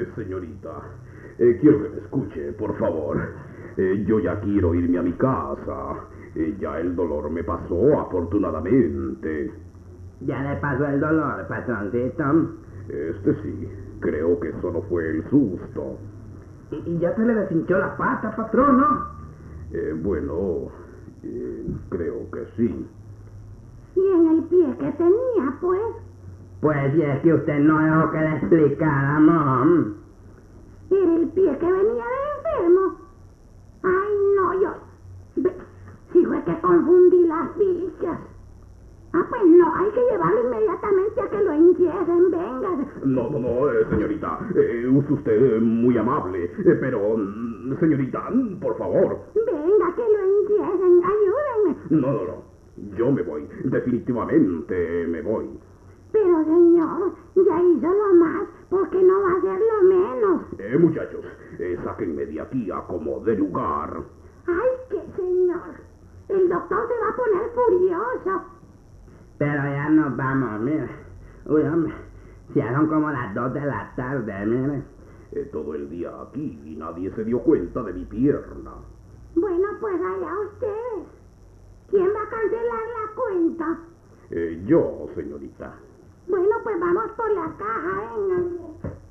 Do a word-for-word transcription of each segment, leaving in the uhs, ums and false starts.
señorita, eh, quiero que me escuche, por favor. Eh, yo ya quiero irme a mi casa. Eh, ya el dolor me pasó, afortunadamente. ¿Ya le pasó el dolor, patroncito? Este sí, creo que solo fue el susto. Y, y ya se le deshinchó la pata, patrón, ¿no? Eh, bueno, eh, creo que sí. ¿Y en el pie que tenía, pues? Pues si es que usted no dejó que le explicáramos. Era el pie que venía de enfermo. Ay, no, yo... Ve, si fue que confundí las fichas. Ah, pues no, hay que llevarlo inmediatamente a que lo inyecten, venga. No, no, no, eh, señorita, eh, es usted muy amable, eh, pero, mm, señorita, mm, por favor. Venga, que lo inyecten, ayúdenme. No, no, no, yo me voy, definitivamente me voy. Pero, señor, ya hizo lo más, porque no va a ser lo menos. Eh, muchachos, eh, sáquenme de aquí a como de lugar. Ay, qué señor, el doctor se va a poner furioso. Pero ya nos vamos, mire. Uy, hombre, ya son como las dos de la tarde, mire. Eh, todo el día aquí y nadie se dio cuenta de mi pierna. Bueno, pues allá ustedes. ¿Quién va a cancelar la cuenta? Eh, yo, señorita. Bueno, pues vamos por la caja, vengan.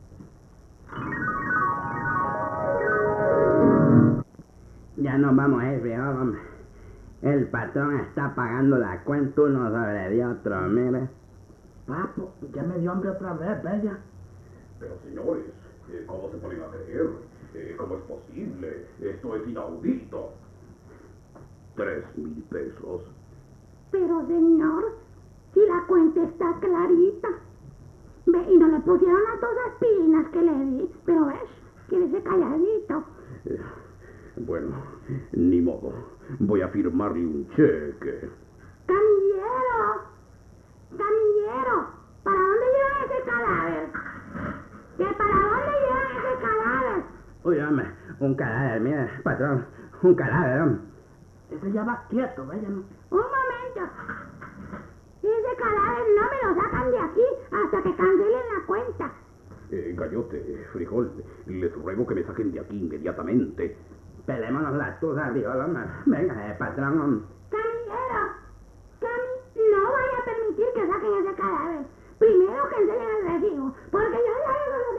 Ya nos vamos a ir, viejo, hombre. El patrón está pagando la cuenta uno sobre de otro, mire. Papo, ya me dio hambre otra vez, bella. Pero señores, eh, ¿cómo se ponen a creer? Eh, ¿Cómo es posible? Esto es inaudito. Tres mil pesos. Pero, señor, si la cuenta está clarita. Ve, y no le pusieron las dos aspirinas que le di. Pero ves, quédese calladito. Eh, bueno, ni modo. Voy a firmarle un cheque. Camillero, camillero, ¿para dónde llevan ese cadáver? ¿Que para dónde llevan ese cadáver? Uy, hombre, un cadáver, mire, patrón, un cadáver, hombre. Ese ya va quieto, bella, ¿no? Un momento. Ese cadáver no me lo sacan de aquí hasta que cancelen la cuenta. Eh, Gallote, Frijol, les ruego que me saquen de aquí inmediatamente. Pelémonos las tuzas, frijol, hombre. Venga, eh, patrón, hombre. Camillero, Cami, no vaya a permitir que saquen ese cadáver. Primero que enseñen el recibo, porque yo ya eso lo